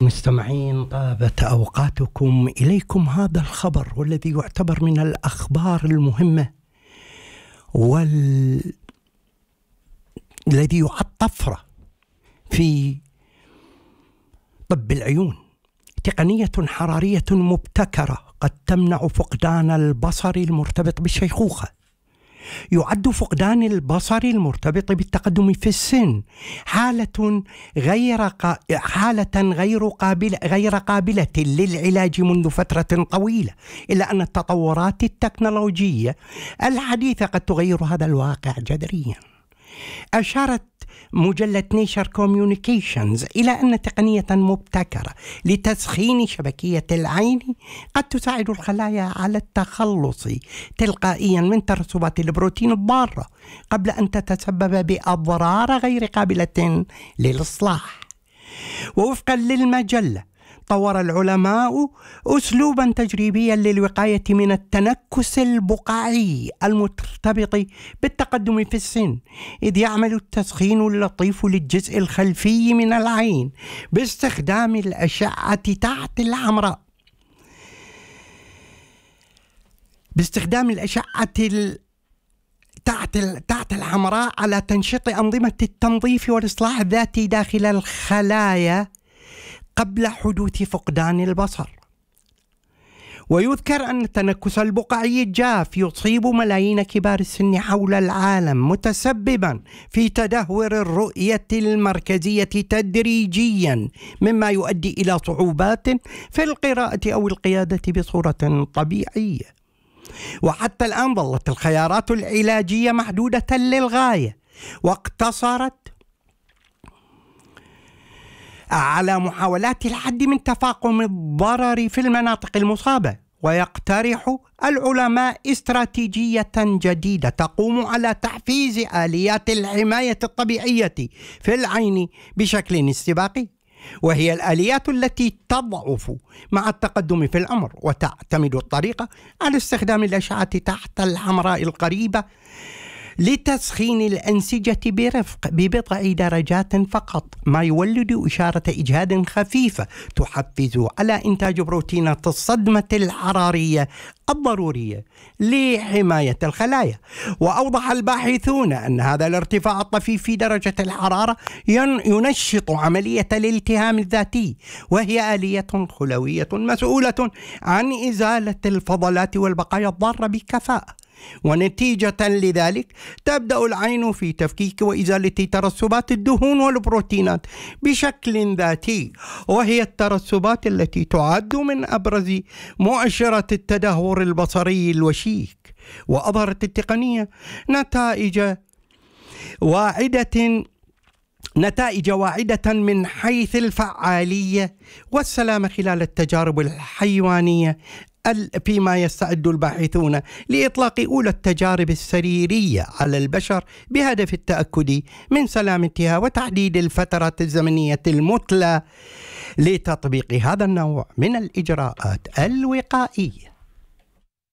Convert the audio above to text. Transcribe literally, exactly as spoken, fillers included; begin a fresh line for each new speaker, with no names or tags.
مستمعين، طابت أوقاتكم. إليكم هذا الخبر والذي يعتبر من الأخبار المهمة والذي يعد طفرة في طب العيون. تقنية حرارية مبتكرة قد تمنع فقدان البصر المرتبط بالشيخوخة. يعد فقدان البصر المرتبط بالتقدم في السن حالة غير قا... حالة غير قابلة غير قابلة للعلاج منذ فترة طويلة، إلا أن التطورات التكنولوجية الحديثة قد تغير هذا الواقع جذريا. أشارت مجلة نيشر كوميونيكيشنز إلى أن تقنية مبتكرة لتسخين شبكية العين قد تساعد الخلايا على التخلص تلقائيا من ترسبات البروتين الضارة قبل أن تتسبب بأضرار غير قابلة للإصلاح. ووفقا للمجلة، طور العلماء أسلوبا تجريبيا للوقاية من التنكس البقعي المرتبط بالتقدم في السن، إذ يعمل التسخين اللطيف للجزء الخلفي من العين باستخدام الأشعة تحت الحمراء باستخدام الأشعة تحت تحت الحمراء على تنشيط أنظمة التنظيف والإصلاح الذاتي داخل الخلايا قبل حدوث فقدان البصر. ويذكر أن التنكس البقعي الجاف يصيب ملايين كبار السن حول العالم، متسببا في تدهور الرؤية المركزية تدريجيا، مما يؤدي إلى صعوبات في القراءة أو القيادة بصورة طبيعية. وحتى الآن ظلت الخيارات العلاجية محدودة للغاية، واقتصرت على محاولات الحد من تفاقم الضرر في المناطق المصابة. ويقترح العلماء استراتيجية جديدة تقوم على تحفيز آليات الحماية الطبيعية في العين بشكل استباقي، وهي الآليات التي تضعف مع التقدم في العمر، وتعتمد الطريقة على استخدام الأشعة تحت الحمراء القريبة لتسخين الأنسجة برفق ببضع درجات فقط، ما يولد إشارة إجهاد خفيفة تحفز على إنتاج بروتينات الصدمة الحرارية الضرورية لحماية الخلايا. وأوضح الباحثون أن هذا الارتفاع الطفيف في درجة الحرارة ينشط عملية الالتهام الذاتي، وهي آلية خلوية مسؤولة عن إزالة الفضلات والبقايا الضارة بكفاءة. ونتيجة لذلك تبدأ العين في تفكيك وإزالة ترسبات الدهون والبروتينات بشكل ذاتي، وهي الترسبات التي تعد من أبرز مؤشرات التدهور البصري الوشيك. وأظهرت التقنية نتائج واعدة نتائج واعدة من حيث الفعالية والسلامة خلال التجارب الحيوانية، فيما يستعد الباحثون لإطلاق أولى التجارب السريرية على البشر بهدف التأكد من سلامتها وتحديد الفترات الزمنية المثلى لتطبيق هذا النوع من الإجراءات الوقائية.